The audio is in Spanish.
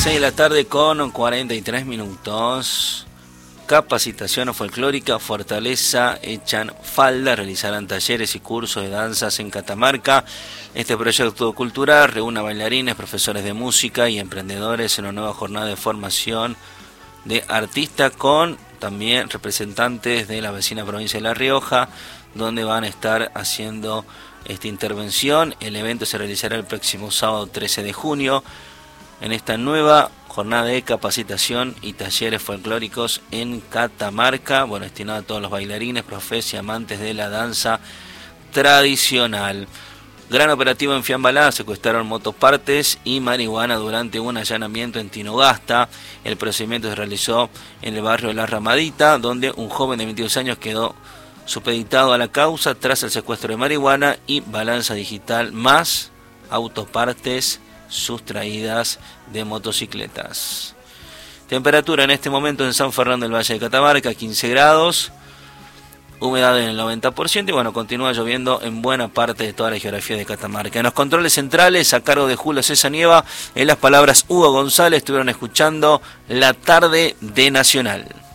6 de la tarde con 43 minutos. Capacitación folclórica, Fortaleza, echan falda, realizarán talleres y cursos de danzas en Catamarca. Este proyecto cultural reúne a bailarines, profesores de música y emprendedores en una nueva jornada de formación de artistas con también representantes de la vecina provincia de La Rioja, donde van a estar haciendo esta intervención. El evento se realizará el próximo sábado 13 de junio en esta nueva jornada de capacitación y talleres folclóricos en Catamarca, bueno, destinado a todos los bailarines, profes y amantes de la danza tradicional. Gran operativo en Fiambalá, secuestraron motopartes y marihuana durante un allanamiento en Tinogasta. El procedimiento se realizó en el barrio de La Ramadita, donde un joven de 22 años quedó supeditado a la causa tras el secuestro de marihuana y balanza digital más autopartes sustraídas de motocicletas. Temperatura en este momento en San Fernando del Valle de Catamarca, 15 grados, humedad en el 90% y bueno, continúa lloviendo en buena parte de toda la geografía de Catamarca. En los controles centrales, a cargo de Julio César Nieva, en las palabras Hugo González, estuvieron escuchando La Tarde de Nacional.